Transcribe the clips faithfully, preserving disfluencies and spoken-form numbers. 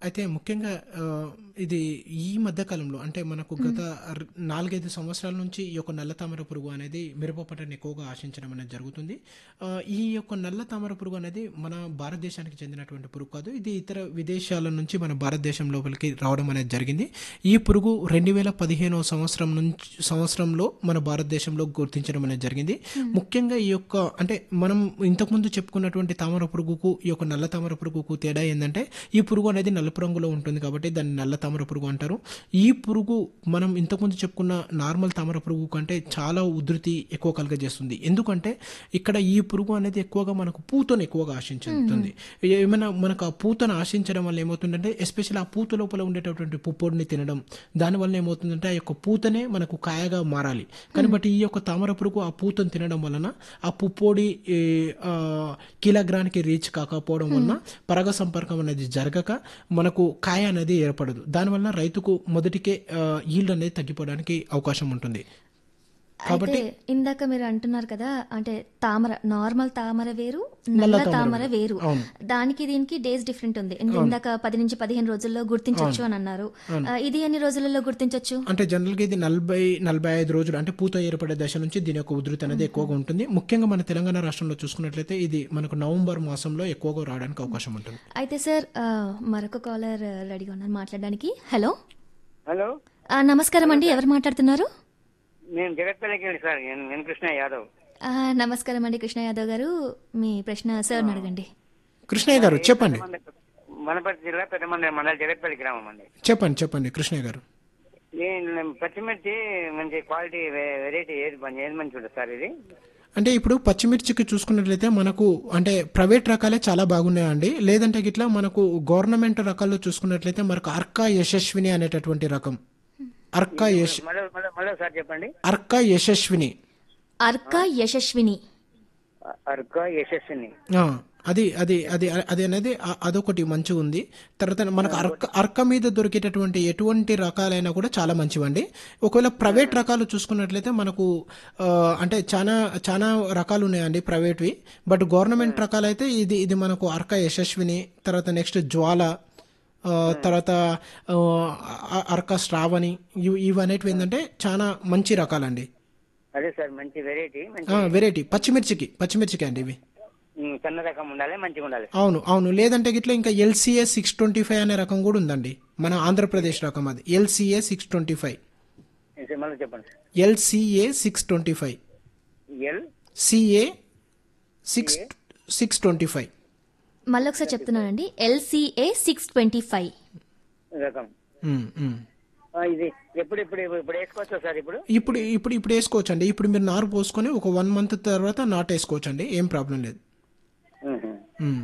అయితే ముఖ్యంగా ఆహ్, ఇది ఈ మధ్య కాలంలో అంటే మనకు గత ర్ నాలుగు, ఐదు సంవత్సరాల నుంచి ఈ యొక్క నల్ల తామర పురుగు అనేది మిరప పంటని ఎక్కువగా ఆశించడం అనేది జరుగుతుంది. ఆహ్, ఈ యొక్క నల్ల తామర పురుగు అనేది మన భారతదేశానికి చెందినటువంటి పురుగు కాదు. ఇది ఇతర విదేశాల నుంచి మన భారతదేశం లోపలికి రావడం అనేది జరిగింది. ఈ పురుగు రెండు వేల పదిహేనవ సంవత్సరం నుంచి సంవత్సరంలో మన భారతదేశంలో గుర్తించడం అనేది జరిగింది. ముఖ్యంగా ఈ యొక్క అంటే మనం ఇంతకుముందు చెప్పుకున్నటువంటి తామర పురుగుకు ఈ యొక్క నల్ల తామర పురుగుకు తేడా ఏందంటే ఈ పురుగు అనేది నలుపు రంగులో ఉంటుంది కాబట్టి దాన్ని నల్ల తామర పురుగు అంటారు. ఈ పురుగు మనం ఇంతకుముందు చెప్పుకున్న నార్మల్ తామర పురుగు కంటే చాలా ఉధృతి ఎక్కువ కలుగజేస్తుంది. ఎందుకంటే ఇక్కడ ఈ పురుగు అనేది ఎక్కువగా మనకు పూతను ఎక్కువగా ఆశించుతుంది. ఏమైనా మనకు ఆ పూతను ఆశించడం వల్ల ఏమవుతుందంటే ఎస్పెషల్ ఆ పూత లోపల ఉండేటటువంటి పుప్పొడిని తినడం దానివల్ల ఏమవుతుందంటే ఆ యొక్క పూతనే మనకు కాయగా మారాలి. కానీ బట్ ఈ యొక్క తామర పురుగు ఆ పూతను తినడం వలన ఆ పుప్పొడి ఈ, ఆ, కిలోగ్రానికి రీచ్ కాకపోవడం వలన పరాగ సంపర్కం అనేది జరగక మనకు కాయ అనేది ఏర్పడదు. దానివల్ల రైతుకు మొదటికే ఈల్డ్ అనేది తగ్గిపోవడానికి అవకాశం ఉంటుంది. అయితే ఇందాక మీరు అంటున్నారు కదా, అంటే తామర నార్మల్ తామర వేరు, నల్ల తామర వేరు. దానికి దీనికి డేస్ డిఫరెంట్ ఉంది. ఇందాక పది నుంచి పదిహేను రోజుల్లో గుర్తించవచ్చు అని అన్నారు. ఆ, ఇది ఎన్ని రోజులలో గుర్తించవచ్చు? అంటే జనరల్గా ఇది నలభై నలభై ఐదు రోజులు అంటే పూత ఏర్పడే దశ నుంచి దీని యొక్క ఉధృతి అనేది ఎక్కువగా ఉంటుంది. ముఖ్యంగా మన తెలంగాణ రాష్ట్రంలో చూసుకున్నట్లయితే ఇది మనకు నవంబర్ మాసంలో ఎక్కువగా రావడానికి అవకాశం ఉంటుంది. అయితే సార్ ఆ, మరొక కాలర్ రెడీగా ఉన్నారు మాట్లాడడానికి. హలో హలో ఆ, నమస్కారం అండి, ఎవరు మాట్లాడుతున్నారు? నేను జగత్పల్లికి వెళ్ళి సార్ నేను నేను కృష్ణ యాదవ్. ఆ, నమస్కారం అండి కృష్ణ యాదవ్ గారు, మీ ప్రశ్న సార్ని అడగండి. కృష్ణయ్య గారు చెప్పండి. వనపర్తి జిల్లా పెద్దమంది మండల జగత్పల్లి గ్రామం అండి. చెప్పండి చెప్పండి కృష్ణయ్య గారు. నేను పచ్చిమిర్చి మంచి క్వాలిటీ వెరైటీ ఏది మంచి ఏది మంచి ఉంటుంది సార్ ఇది? అంటే ఇప్పుడు పచ్చిమిర్చికి చూసుకున్నట్లయితే మనకు అంటే ప్రైవేట్ రకాలే చాలా బాగున్నాయండి. లేదంటే గిట్లా మనకు గవర్నమెంట్ రకాల్లో చూసుకున్నట్లయితే మనకు అర్కా యశస్విని అనేటటువంటి రకం. అర్కా యశ్ మళ్ళీ మళ్ళీ మళ్ళీ సార్ చెప్పండి. అర్కా యశస్విని అర్కా యశస్విని అర్కా యశస్విని ఆ, అది అది అది అది అనేది అ- అదొకటి మంచిగా ఉంది. తర్వాత మనకు అర్క అర్క మీద దొరికేటటువంటి ఎటువంటి రకాలైనా కూడా చాలా మంచివండి. ఒకవేళ ప్రైవేట్ రకాలు చూసుకున్నట్లయితే మనకు ఆ, అంటే చాలా చాలా రకాలు ఉన్నాయండి ప్రైవేట్వి. బట్ గవర్నమెంట్ రకాలు అయితే ఇది ఇది మనకు అర్క యశస్విని, తర్వాత నెక్స్ట్ జ్వాల, ఆ, తర్వాత ఆ, అ- అర్క శ్రావణి, ఇవి ఇవి అనేటివి ఏంటంటే చాలా మంచి రకాలండి. అదే సార్ మంచి వెరైటీ మంచి వెరైటీ పచ్చిమిర్చికి పచ్చిమిర్చికి అండి ఇవి. ఉమ్, సన్న రకం ఉండాలి, మంచిగా ఉండాలి. అవును అవును లేదంటే గిట్లా ఇంకా ఎల్సీఏ సిక్స్ ట్వంటీ ఫైవ్ అనే రకం కూడా ఉందండి, మన ఆంధ్రప్రదేశ్ రకం. అది ఎల్సీఏ సిక్స్ ట్వంటీ ఫైవ్ మళ్ళీ చెప్పండి. LCA six twenty five L CA six six twenty five మళ్ళీ ఒకసారి చెప్తున్నానండి, ఎల్సిఏ సిక్స్ ట్వంటీ ఫైవ్ రకం. ఆ, ఇది ఎప్పుడు ఇప్పుడు ఇప్పుడు వేసుకోవచ్చా సార్? ఇప్పుడు ఇప్పుడు ఇప్పుడు ఇప్పుడు వేసుకోవచ్చు అండి. ఇప్పుడు మీరు నారు పోసుకొని ఒక వన్ మంత్ తర్వాత నాటు వేసుకోవచ్చు అండి, ఏం ప్రాబ్లం లేదు. ఉహు. మ్మ్.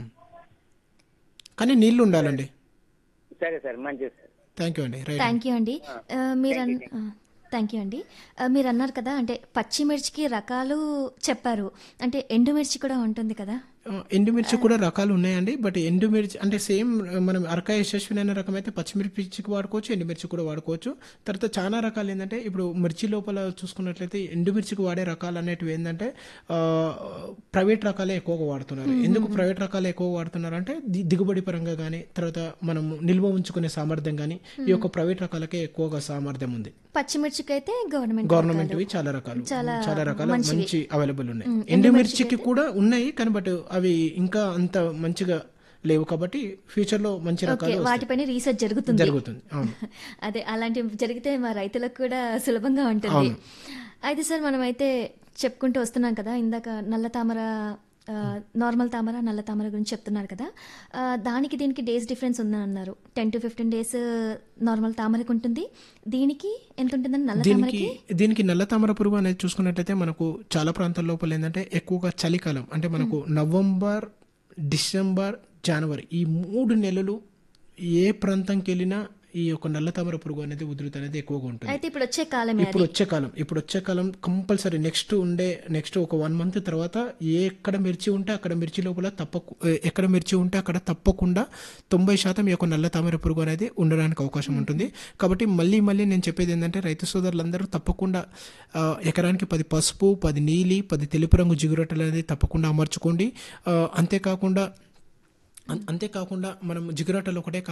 కానీ నీళ్లు ఉండాలండి. సరే సార్, మంచిది సార్. థ్యాంక్ యూ అండి. రైట్ థ్యాంక్ యూ అండి. ఆ, మీరు థ్యాంక్ యూ అండి. ఆ, మీరు అన్నారు కదా, అంటే పచ్చిమిర్చికి రకాలు చెప్పారు, అంటే ఎండుమిర్చి కూడా ఉంటుంది కదా? ఆ, ఎండుమిర్చి కూడా రకాలు ఉన్నాయండి. బట్ ఎండుమిర్చి అంటే సేమ్ మనం అరకా యశస్విని అనే రకం అయితే పచ్చిమిర్చికి వాడుకోవచ్చు, ఎండుమిర్చి కూడా వాడుకోవచ్చు. తర్వాత చాలా రకాలు ఏంటంటే ఇప్పుడు మిర్చి లోపల చూసుకున్నట్లయితే ఎండుమిర్చికి వాడే రకాలు అనేటివి ఏంటంటే ఆ, ప్రైవేట్ రకాలే ఎక్కువగా వాడుతున్నారు. ఎందుకు ప్రైవేట్ రకాలే ఎక్కువ వాడుతున్నారు అంటే ది- దిగుబడి పరంగా కానీ తర్వాత మనం నిల్వ ఉంచుకునే సామర్థ్యం కానీ ఈ యొక్క ప్రైవేట్ రకాలకే ఎక్కువగా సామర్థ్యం ఉంది. పచ్చిమిర్చికి అయితే గవర్నమెంట్ గవర్నమెంట్ చాలా రకాలు చాలా చాలా రకాల మంచివి. మంచి అవైలబుల్ ఉన్నాయి. ఎండుమిర్చికి కూడా ఉన్నాయి కానీ బట్ అవి ఇంకా అంత మంచిగా లేవు కాబట్టి ఫ్యూచర్ లో మంచి ఓకే, రకాలు వస్తాయి. వాటిపైన రీసెర్చ్ జరుగుతుంది. జరుగుతుంది అవును. అదే అలాంటివి జరిగితే మా రైతులకు కూడా సులభంగా ఉంటుంది. అవును. అయితే సార్ మనం అయితే చెప్పుకుంటూ వస్తున్నాం కదా, ఇందాక నల్ల తామర, ఆ, నార్మల్ తామర, నల్ల తామర గురించి చెప్తున్నారు కదా. ఆ, దానికి దీనికి డేస్ డిఫరెన్స్ ఉందని అన్నారు. Ten to fifteen days normal తామరకు ఉంటుంది, దీనికి ఎంత ఉంటుందని నల్ల దీనికి తామరకి? దీనికి నల్ల తామర పురుగు అనేది చూసుకున్నట్లయితే మనకు చాలా ప్రాంతాల లోపల ఏంటంటే ఎక్కువగా చలికాలం అంటే మనకు నవంబర్, డిసెంబర్, జనవరి ఈ మూడు నెలలు ఏ ప్రాంతంకి వెళ్ళినా ఈ యొక్క నల్ల తామర పురుగు అనేది ఉధృతి అనేది ఎక్కువగా ఉంటుంది. అయితే ఇప్పుడు వచ్చే కాలమే అది. ఇప్పుడు వచ్చే కాలం ఇప్పుడు వచ్చే కాలం కంపల్సరీ నెక్స్ట్ ఉండే నెక్స్ట్ ఒక వన్ మంత్ తర్వాత ఎక్కడ మిర్చి ఉంటే అక్కడ మిర్చి లోపల తప్పకు ఎక్కడ మిర్చి ఉంటే అక్కడ తప్పకుండా తొంభై శాతం ఈ యొక్క నల్ల తామర పురుగు అనేది ఉండడానికి అవకాశం ఉంటుంది. కాబట్టి మళ్ళీ మళ్ళీ నేను చెప్పేది ఏంటంటే రైతు సోదరులందరూ తప్పకుండా ఆ, ఎకరానికి పది పసుపు, పది నీలి, పది తెలుపు రంగు జిగురొట్టలు అనేది తప్పకుండా అమర్చుకోండి. ఆ, అంతేకాకుండా అం- అంతేకాకుండా మనం జిగురాటలు ఒకటే